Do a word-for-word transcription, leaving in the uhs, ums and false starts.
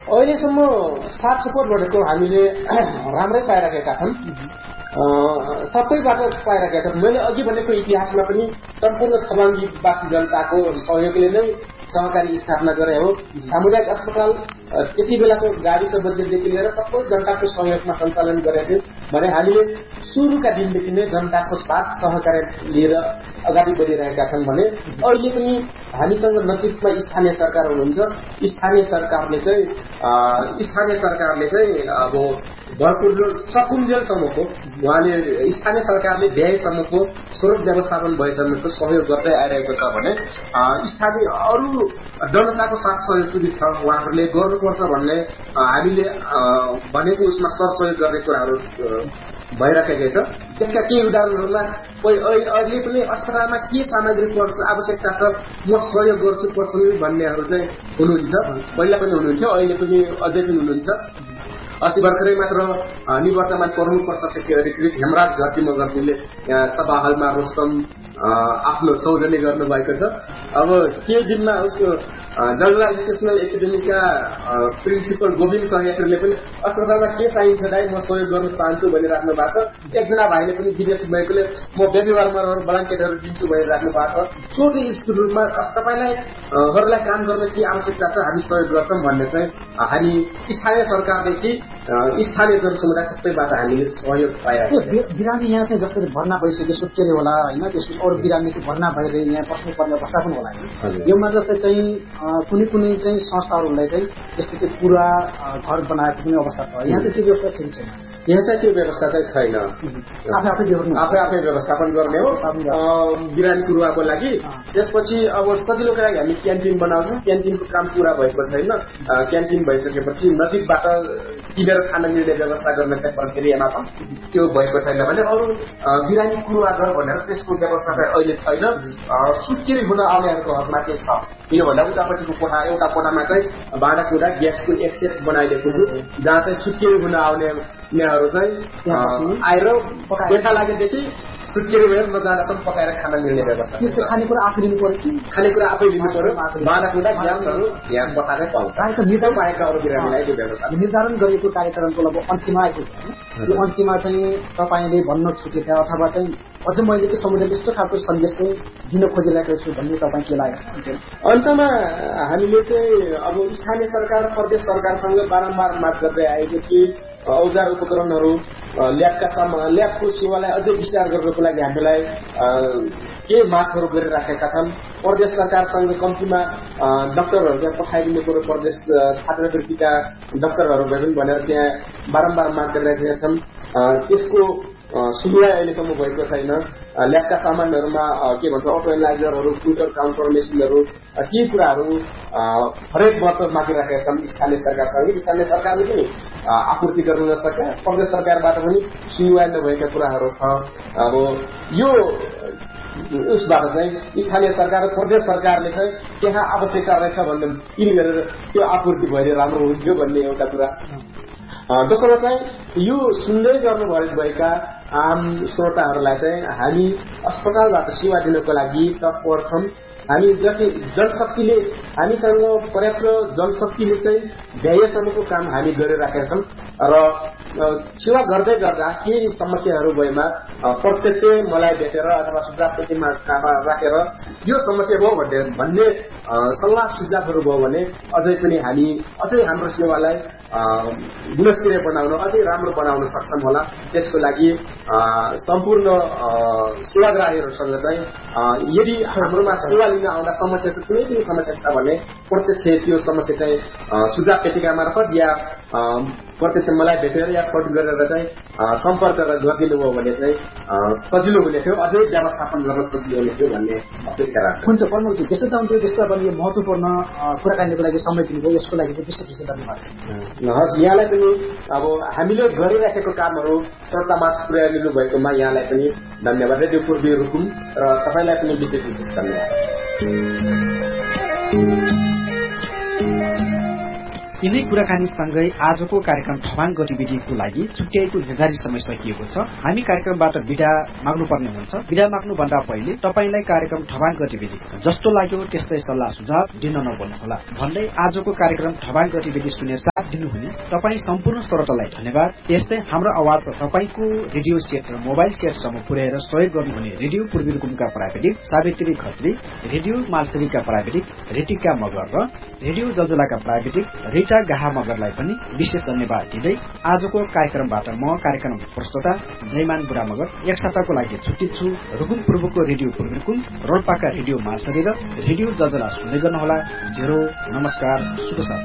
अहिलेसम्म साथ सपोर्ट भनेको हामीले राम्रै पाइराखेका छन्, सबैबाट पाइरहेका छन्। मैले अघि भनेको इतिहासमा पनि सम्पूर्ण थबाङ्गीवासी जनताको सहयोगले नै सहकारी स्थापना गरे हो। सामुदायिक अस्पताल त्यति बेलाको गाविस बजेटदेखि लिएर सबै जनताको सहयोगमा सञ्चालन गरेको भने हामीले सुरुका दिनदेखि नै जनताको साथ सहकार्य लिएर अगाडि बढिरहेका छन् भने अहिले पनि हामीसँग नजिकमा स्थानीय सरकार हुनुहुन्छ। स्थानीय सरकारले चाहिँ स्थानीय सरकारले चाहिँ अब भरपूर सकुन्जेलसम्मको उहाँले स्थानीय सरकारले भ्याएसम्मको स्रोत व्यवस्थापन भएसम्मको सहयोग गर्दै आइरहेको छ भने स्थानीय अरू जनताको साथ सहयोग पनि छ, उहाँहरूले गर्नुपर्छ भन्ने हामीले भनेको उसमा सरसहयोग गर्ने कुराहरू भइराखेकै छ। त्यसका केही उदाहरणहरूमा अहिले पनि अस्पतालमा के सामग्री पर्छ आवश्यकता छ म सहयोग गर्छु पर्सनली भन्नेहरू चाहिँ हुनुहुन्छ। पहिला पनि हुनुहुन्थ्यो, अहिले पनि अझै पनि हुनुहुन्छ। अस्ति भर्खरै मात्र निवर्तमान प्रमुख प्रशासकीय अधिकृत हेमराज घरती मगर्तीले सभा हलमा रोस्तम आफ्नो सौजन्य गर्नुभएको छ। अब केही दिनमा उसको जलगाउँ एजुकेसनल एकाडेमीका प्रिन्सिपल गोविन्द सहयात्रीले पनि अस्पतालमा के चाहिन्छ दाइ म सहयोग गर्न चाहन्छु भनिराख्नु भएको छ। एकजना भाइले पनि विदेश भएकोले म बेबी वार्मरहरू ब्ल्याङ्केटहरू दिन्छु भनिराख्नु भएको छ। छोटो स्कुलमा तपाईँलाई हरूलाई काम गर्न के आवश्यकता छ हामी सहयोग गर्छौँ भन्ने चाहिँ हामी स्थानीय सरकारदेखि स्थानीय जनसमुदाय सबैबाट हामीले सहयोग पाइरहेको छ। बिरामी यहाँ चाहिँ जसरी भर्ना भइसक्यो सुत्केरी होला होइन, त्यसको अरू बिरामी चाहिँ भर्ना भएर यहाँ बस्नुपर्ने अवस्था पनि होला। योमा जस्तै चाहिँ कुनै कुनै चाहिँ संस्थाहरूलाई चाहिँ त्यस्तो चाहिँ पुरा घर बनाएको पनि अवस्था छ। यहाँ चाहिँ त्यो व्यवस्था छैन छैन यहाँ चाहिँ त्यो व्यवस्था चाहिँ छैन। आफै आफै आफै आफै व्यवस्थापन गर्ने हो बिरामी कुरुवाको लागि। त्यसपछि अब सजिलोको लागि हामी क्यान्टिन बनाउँछौँ। क्यान्टिनको काम पुरा भएको छैन। क्यान्टिन भइसकेपछि नजिकबाट किनेर खान मिल्ने व्यवस्था गर्ने चाहिँ प्रक्रियामा छ, त्यो भएको छैन भने अरू बिरामी कुरुवा घर भनेर त्यसको व्यवस्था चाहिँ अहिले छैन। सुत्केरी हुन आउनेहरूको हकमा के छ किनभन्दा उतापट्टिको कोठा एउटा कोठामा चाहिँ भाँडाकुँडा ग्यासको एक सेट बनाइदिएको छु जहाँ चाहिँ सुत्केरी हुन आउने उनीहरू चाहिँ आएर बेथा लागेदेखि सुत्केरी भएर नजाँदासम्म पकाएर खान मिल्ने व्यवस्था। खानेकुरा आफै लिनु पर्यो कि खानेकुरा आफै लिनु पर्यो। भाँडाकुँडा ग्यासहरू यहाँ पकाएरै पाउँछ। पाएका अरू बिरामीलाई त्यो व्यवस्था निर्धारण गरिएको कार्यक्रमको अब अन्तिममा आइपुग्छ। त्यो अन्तिममा चाहिँ तपाईँले भन्न छुटेका अथवा चाहिँ अझ मैले चाहिँ समुदायले यस्तो खालको सन्देश चाहिँ दिन खोजिरहेको छु भन्ने तपाईँ के लाग्यो? अन्तमा हामीले चाहिँ अब स्थानीय सरकार प्रदेश सरकारसँग बारम्बार माग गर्दै आएको कि औजार उपकरणहरू ल्याबका ल्याबको सेवालाई अझै विस्तार गर्नको लागि हामीलाई के मागहरू गरिराखेका छन्। प्रदेश सरकारसँग कम्तीमा डाक्टरहरूलाई पठाइदिनु पर्यो, प्रदेश छात्रवृत्तिका डाक्टरहरू भए पनि भनेर त्यहाँ बारम्बार माग गरिरहेका छन्। त्यसको सुविधा अहिलेसम्म भएको छैन। ल्याबका सामानहरूमा के भन्छ अटो एनालाइजरहरू, फ्लुटर काउन्टर मेसिनहरू ती कुराहरू हरेक वर्ष मागिराखेका छन् स्थानीय सरकारसँग। स्थानीय सरकारले पनि आपूर्ति गर्न नसके, प्रदेश सरकारबाट पनि सुविधा नभएका कुराहरू छ। अब यो उसबाट चाहिँ स्थानीय सरकार र प्रदेश सरकारले चाहिँ त्यहाँ आवश्यकता रहेछ भन्ने किन गरेर त्यो आपूर्ति भएर राम्रो हुन्थ्यो भन्ने एउटा कुरा। दोस्रो चाहिँ यो सुन्दै गर्नु भएका आम श्रोताहरूलाई चाहिँ हामी अस्पतालबाट सेवा दिनको लागि तत्पर छौँ। हामी जति जनशक्तिले हामीसँग पर्याप्त जनशक्तिले चाहिँ भ्याएसम्मको काम हामी गरिराखेका छौँ र सेवा गर्दै गर्दा केही समस्याहरू भएमा प्रत्यक्ष मलाई भेटेर अथवा सुझाव पेटीमा राखेर यो समस्या भयो भन्ने भन्ने सल्लाह सुझावहरू भयो भने अझै पनि हामी अझै हाम्रो सेवालाई गुणस्तरीय बनाउन अझै राम्रो बनाउन सक्छौँ होला। त्यसको लागि सम्पूर्ण सेवाग्राहीहरूसँग चाहिँ यदि हाम्रोमा सेवा लिन आउँदा समस्या छ, कुनै पनि समस्या छ भने प्रत्यक्ष त्यो समस्या चाहिँ सुझाव पेटिका मार्फत या प्रत्यक्ष मलाई भेटेर या फोन गरेर चाहिँ सम्पर्क गरिदिनु भयो भने चाहिँ सजिलो हुने थियो, अझै व्यवस्थापन गर्न सजिलो हुने थियो भन्ने अपेक्षा राख्छु। हुन्छ पर्नु चाहिँ त्यस्तो त हुन्थ्यो। त्यस्तो अब यो महत्त्वपूर्ण कुराकानीको लागि समय दिनुभयो, यसको लागि चाहिँ विशेष विशेष धन्यवाद। हस्, यहाँलाई पनि अब हामीले गरिराखेको कामहरू श्रोतामाझ पुर्याइदिनु भएकोमा यहाँलाई पनि धन्यवाद। रेडियो पूर्वी रुकुम र तपाईँलाई पनि विशेष विशेष धन्यवाद। यिनै कुराकानीसँगै आजको कार्यक्रम ठबाङ गतिविधिको लागि छुट्याएको निर्धारित समय सकिएको छ। हामी कार्यक्रमबाट बिदा माग्नुपर्ने हुन्छ। बिदा माग्नुभन्दा पहिले तपाईलाई कार्यक्रम ठबाङ गतिविधि जस्तो लाग्यो त्यस्तै सल्लाह सुझाव दिन नबोल्नुहोला भन्दै आजको कार्यक्रम ठबाङ गतिविधि सुनेर साथ दिनुहुने तपाईँ सम्पूर्ण श्रोतालाई धन्यवाद। त्यस्तै हाम्रो आवाज तपाईँको रेडियो सेट र मोबाइल सेटसम्म पुर्याएर सहयोग गर्नुहुने रेडियो पूर्वी रुकुमका प्राविधिक सावित्री खत्री, रेडियो मालसरीका प्राविधिक रेटिका मगर र रेडियो जलजलाका प्राविधिक रिटा गाहा मगरलाई पनि विशेष धन्यवाद दिँदै आजको कार्यक्रमबाट म कार्यक्रम प्रस्तोता जयमान बुढा मगर एक साताको लागि छुट्टी छु। रुकुम पूर्वको रेडियो पूर्वी रुकुम, रोल्पाका रेडियो मालसरी र रेडियो जलजला सुन्दै गर्नुहोला। जेरो नमस्कार, शुभ